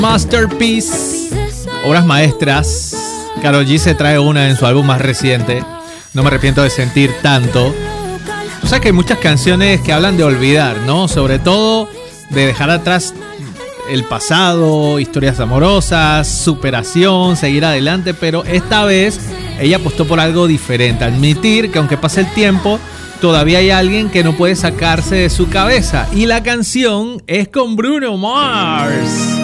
Masterpiece, obras maestras. Karol G se trae una en su álbum más reciente, No me arrepiento de sentir tanto. O sea que hay muchas canciones que hablan de olvidar, ¿no? Sobre todo de dejar atrás el pasado, historias amorosas, superación, seguir adelante, pero esta vez ella apostó por algo diferente, admitir que aunque pase el tiempo, todavía hay alguien que no puede sacarse de su cabeza. Y la canción es con Bruno Mars.